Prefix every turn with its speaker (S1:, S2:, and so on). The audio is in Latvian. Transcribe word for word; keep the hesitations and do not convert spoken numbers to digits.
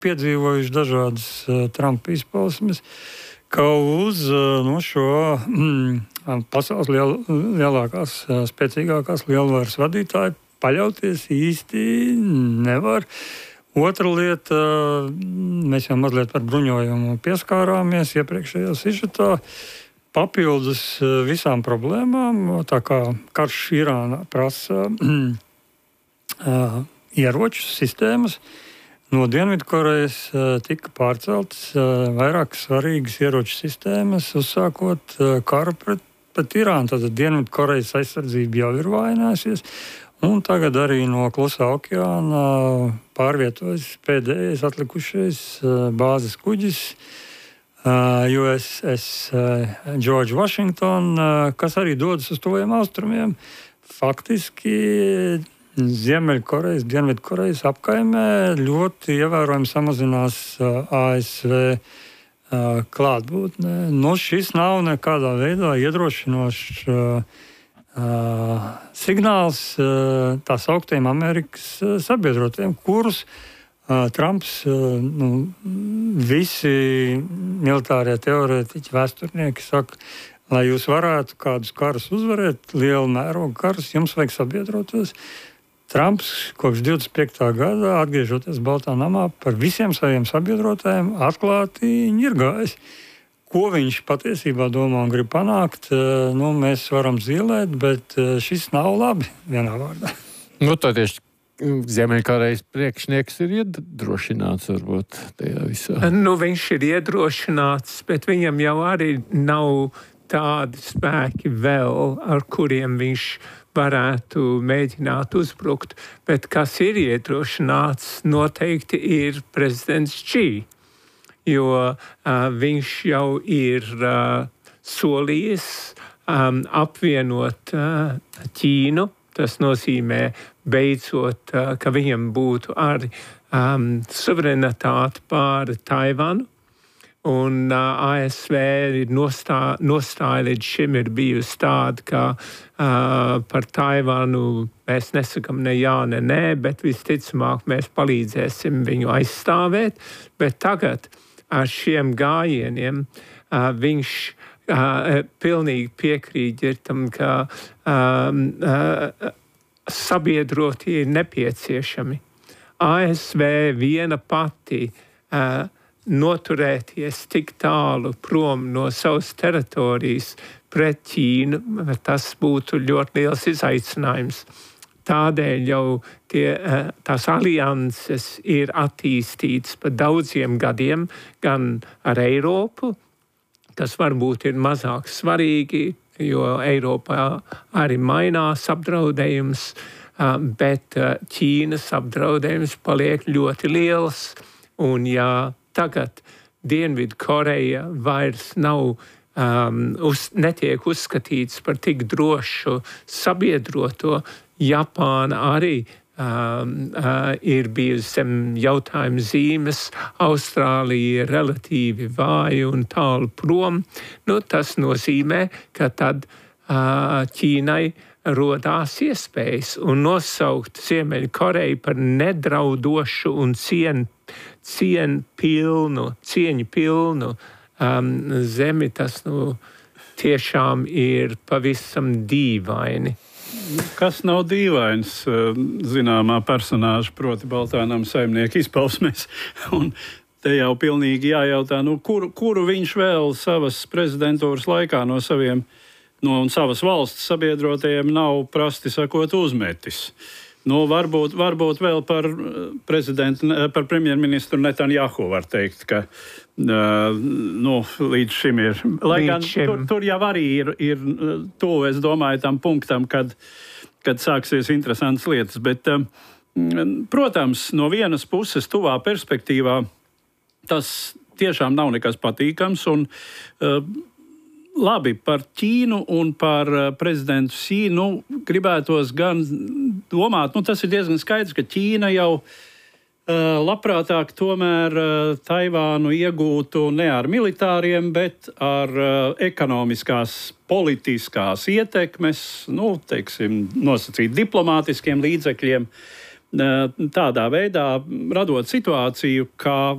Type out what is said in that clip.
S1: piedzīvojuši dažādas uh, Trumpa izpausmes, ka uz uh, no šo mm, pasaules liel, lielākās, uh, spēcīgākās lielvaras vadītāju paļauties īsti nevar. Otra lieta, mēs jau mazliet par bruņojumu pieskārāmies iepriekšējā sižetā. Papildus visām problēmām, tā kā karš Irānā prasa uh, ieroču sistēmas, no Dienvidkorejas uh, tika pārceltas uh, vairākas svarīgas ieroču sistēmas, uzsākot uh, karu pret, pret Irānu. Tātad Dienvidkorejas aizsardzība jau ir vājinājusies. Un tagad arī no Klusā okeāna pārvietojas pēdējais atlikušais bāzes kuģis U S S George Washington, kas arī dodas uz tuvajiem austrumiem. Faktiski Ziemeļkorejas, Dienvidkorejas apkaimē ļoti ievērojami samazinās A S V klātbūtne. Nu, šis nav nekādā veidā iedrošinošs Uh, signāls uh, tā sauktiem Amerikas uh, sabiedrotiem, kurus uh, Trumps, uh, nu, visi militārie teorētiķi, vēsturnieki saka, lai jūs varētu kādus karus uzvarēt, lielu mērogu karus, jums vajag sabiedrotos. Trumps kopš divdesmit piektā gada, atgriežoties Baltā namā, par visiem saviem sabiedrotājiem atklāti ņirgājas. Ko viņš patiesībā domā un grib panākt, nu, mēs varam zīlēt, bet šis nav labi vienā vārdā.
S2: Nu, tā tieši Ziemeļkorejas priekšnieks ir iedrošināts varbūt tajā visā.
S3: Nu, viņš ir iedrošināts, bet viņam jau arī nav tādi spēki vēl, ar kuriem viņš varētu mēģināt uzbrukt. Bet kas ir iedrošināts, noteikti ir prezidents Xi. Jo uh, viņš jau ir uh, solījis um, apvienot uh, Ķīnu. Tas nozīmē beidzot, uh, ka viņam būtu arī um, suverenitāte pār Taivanu. Un uh, A S V ir nostā, nostāja līdz šim ir bijusi tāda, ka uh, par Taivanu mēs nesakam ne jā, ne nē, bet visticamāk mēs palīdzēsim viņu aizstāvēt. Bet tagad ar šiem gājieniem uh, viņš uh, pilnīgi piekrīt tam, ka um, uh, sabiedrotie ir nepieciešami. A S V viena pati uh, noturēties tik tālu prom no savas teritorijas pret Ķīnu, tas būtu ļoti liels izaicinājums. Tādēļ jau tie, tās alianses ir attīstītas pa daudziem gadiem, gan ar Eiropu, kas varbūt ir mazāk svarīgi, jo Eiropā arī mainās apdraudējums, bet Ķīnas apdraudējums paliek ļoti liels. Un ja tagad Dienvidkoreja vairs nav, um, uz, netiek uzskatīts par tik drošu sabiedroto, Japāna arī um, uh, ir bijusi zem jautājuma zīmes, Austrālija ir relatīvi vāja un tālu prom. Nu, tas nozīmē, ka tad uh, Ķīnai rodās iespējas un nosaukt Ziemeļkoreju par nedraudošu un cien, cien pilnu, cieņu pilnu um, zemi. Tas nu, tiešām ir pavisam dīvaini.
S4: Kas nav dīvains, zināmā personāža, proti Baltā nama saimnieka izpausmēs. Un te jau pilnīgi jājautā, nu, kuru, kuru viņš vēl savas prezidentūras laikā no saviem no un savas valsts sabiedrotajiem nav, prasti sakot, uzmetis. Nu, varbūt, varbūt vēl par prezidentu, par premjerministru Netanjahu var teikt, ka uh, nu, līdz šim ir. Lai gan tur, tur jau arī ir, ir to, es domāju, tam punktam, kad, kad sāksies interesantas lietas. Bet, uh, protams, no vienas puses tuvā perspektīvā tas tiešām nav nekas patīkams un uh, labi, par Ķīnu un par prezidentu Xi, nu, gribētos gan domāt, nu, tas ir diezgan skaidrs, ka Ķīna jau uh, labprātāk tomēr uh, Taivānu iegūtu ne ar militāriem, bet ar uh, ekonomiskās, politiskās ietekmes, nu, teiksim, nosacīt diplomātiskiem līdzekļiem. tādā veidā radot situāciju, ka